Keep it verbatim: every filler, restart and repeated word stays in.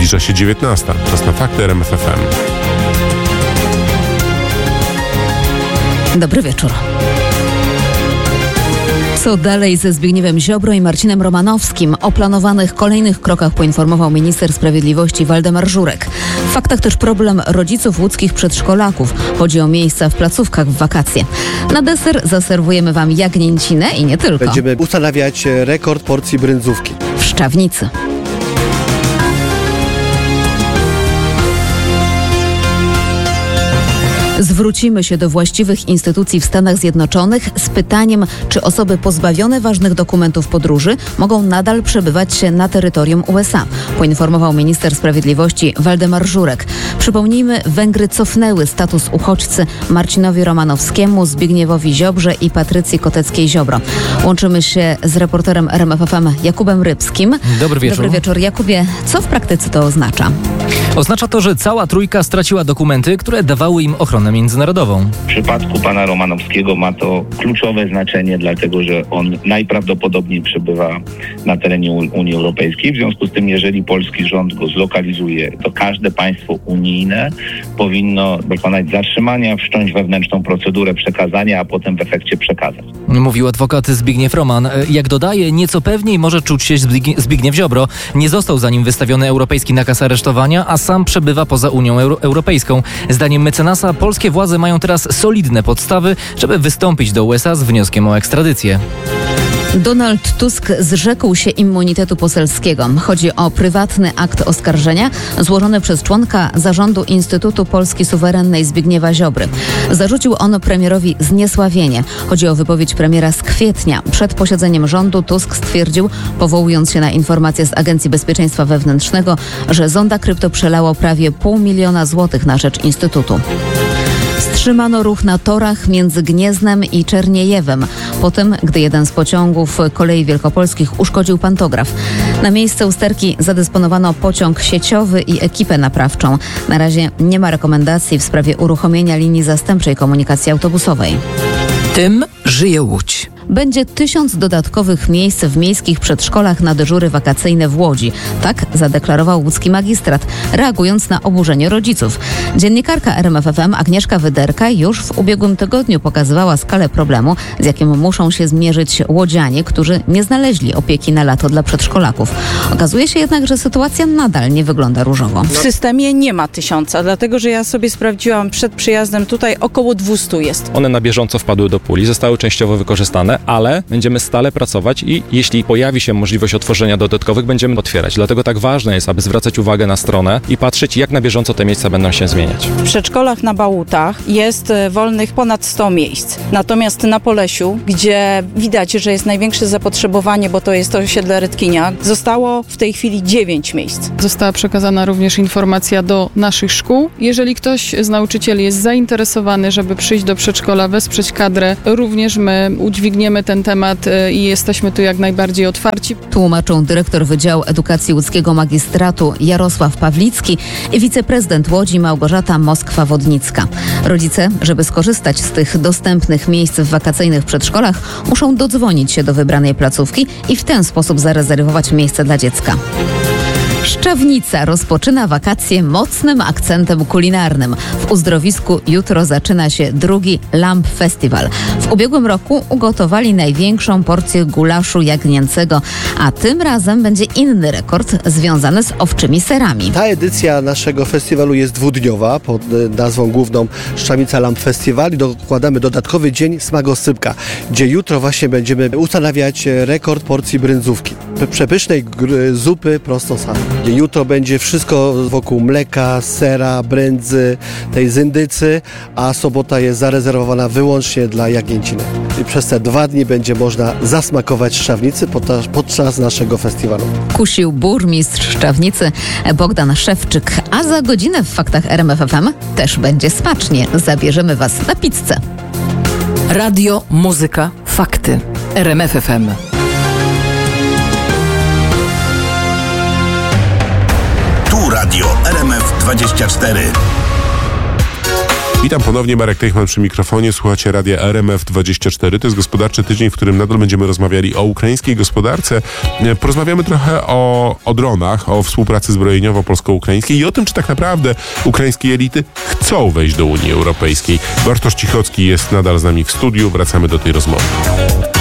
Zbliża się dziewiętnasta. Czas na fakty R M F F M. Dobry wieczór. Co dalej ze Zbigniewem Ziobro i Marcinem Romanowskim? O planowanych kolejnych krokach poinformował minister sprawiedliwości Waldemar Żurek. W faktach też problem rodziców łódzkich przedszkolaków. Chodzi o miejsca w placówkach w wakacje. Na deser zaserwujemy Wam jagnięcinę i nie tylko. Będziemy ustanawiać rekord porcji brędzówki w Szczawnicy. Zwrócimy się do właściwych instytucji w Stanach Zjednoczonych z pytaniem, czy osoby pozbawione ważnych dokumentów podróży mogą nadal przebywać na terytorium U S A, poinformował minister sprawiedliwości Waldemar Żurek. Przypomnijmy, Węgry cofnęły status uchodźcy Marcinowi Romanowskiemu, Zbigniewowi Ziobrze i Patrycji Koteckiej-Ziobro. Łączymy się z reporterem R M F F M Jakubem Rybskim. Dobry wieczór. Dobry wieczór, Jakubie. Co w praktyce to oznacza? Oznacza to, że cała trójka straciła dokumenty, które dawały im ochronę międzynarodową. W przypadku pana Romanowskiego ma to kluczowe znaczenie, dlatego że on najprawdopodobniej przebywa na terenie Unii Europejskiej. W związku z tym, jeżeli polski rząd go zlokalizuje, to każde państwo unijne powinno dokonać zatrzymania, wszcząć wewnętrzną procedurę przekazania, a potem w efekcie przekazać. Mówił adwokat Zbigniew Roman. Jak dodaje, nieco pewniej może czuć się Zbigniew Ziobro. Nie został za nim wystawiony europejski nakaz aresztowania, a sam przebywa poza Unią Euro- Europejską. Zdaniem mecenasa polskie władze mają teraz solidne podstawy, żeby wystąpić do U S A z wnioskiem o ekstradycję. Donald Tusk zrzekł się immunitetu poselskiego. Chodzi o prywatny akt oskarżenia złożony przez członka zarządu Instytutu Polski Suwerennej Zbigniewa Ziobry. Zarzucił on premierowi zniesławienie. Chodzi o wypowiedź premiera z kwietnia. Przed posiedzeniem rządu Tusk stwierdził, powołując się na informacje z Agencji Bezpieczeństwa Wewnętrznego, że zonda krypto przelało prawie pół miliona złotych na rzecz Instytutu. Wstrzymano ruch na torach między Gnieznem i Czerniejewem po tym, gdy jeden z pociągów kolei wielkopolskich uszkodził pantograf. Na miejsce usterki zadysponowano pociąg sieciowy i ekipę naprawczą. Na razie nie ma rekomendacji w sprawie uruchomienia linii zastępczej komunikacji autobusowej. Tym żyje Łódź. Będzie tysiąc dodatkowych miejsc w miejskich przedszkolach na dyżury wakacyjne w Łodzi. Tak zadeklarował łódzki magistrat, reagując na oburzenie rodziców. Dziennikarka R M F F M Agnieszka Wyderka już w ubiegłym tygodniu pokazywała skalę problemu, z jakim muszą się zmierzyć łodzianie, którzy nie znaleźli opieki na lato dla przedszkolaków. Okazuje się jednak, że sytuacja nadal nie wygląda różowo. W systemie nie ma tysiąca, dlatego że ja sobie sprawdziłam przed przyjazdem tutaj, około dwieście jest. One na bieżąco wpadły do puli, zostały częściowo wykorzystane, ale będziemy stale pracować i jeśli pojawi się możliwość otworzenia dodatkowych, będziemy otwierać. Dlatego tak ważne jest, aby zwracać uwagę na stronę i patrzeć, jak na bieżąco te miejsca będą się zmieniać. W przedszkolach na Bałutach jest wolnych ponad sto miejsc. Natomiast na Polesiu, gdzie widać, że jest największe zapotrzebowanie, bo to jest to osiedle Rytkinia, zostało w tej chwili dziewięć miejsc. Została przekazana również informacja do naszych szkół. Jeżeli ktoś z nauczycieli jest zainteresowany, żeby przyjść do przedszkola, wesprzeć kadrę, również my udźwigniemy ten temat i jesteśmy tu jak najbardziej otwarci. Tłumaczą dyrektor Wydziału Edukacji Łódzkiego Magistratu Jarosław Pawlicki i wiceprezydent Łodzi Małgorzata Moskwa-Wodnicka. Rodzice, żeby skorzystać z tych dostępnych miejsc w wakacyjnych przedszkolach, muszą dodzwonić się do wybranej placówki i w ten sposób zarezerwować miejsce dla dziecka. Szczawnica rozpoczyna wakacje mocnym akcentem kulinarnym. W uzdrowisku jutro zaczyna się drugi Lamp Festival. W ubiegłym roku ugotowali największą porcję gulaszu jagnięcego, a tym razem będzie inny rekord związany z owczymi serami. Ta edycja naszego festiwalu jest dwudniowa pod nazwą główną Szczawnica Lamp Festival i dokładamy dodatkowy dzień smagosypka, gdzie jutro właśnie będziemy ustanawiać rekord porcji brędzówki. Przepysznej gr- zupy prosto z Chan. Jutro będzie wszystko wokół mleka, sera, brędzy, tej zyndycy, a sobota jest zarezerwowana wyłącznie dla jagnięciny. I przez te dwa dni będzie można zasmakować Szczawnicy podczas, podczas naszego festiwalu. Kusił burmistrz Szczawnicy Bogdan Szewczyk, a za godzinę w Faktach R M F F M też będzie smacznie. Zabierzemy Was na pizzę. Radio, muzyka, fakty. R M F F M. Tu Radio R M F dwadzieścia cztery. Witam ponownie, Marek Teichman przy mikrofonie. Słuchacie radia R M F dwadzieścia cztery. To jest gospodarczy tydzień, w którym nadal będziemy rozmawiali o ukraińskiej gospodarce. Porozmawiamy trochę o, o dronach, o współpracy zbrojeniowo polsko-ukraińskiej i o tym, czy tak naprawdę ukraińskie elity chcą wejść do Unii Europejskiej. Bartosz Cichocki jest nadal z nami w studiu. Wracamy do tej rozmowy.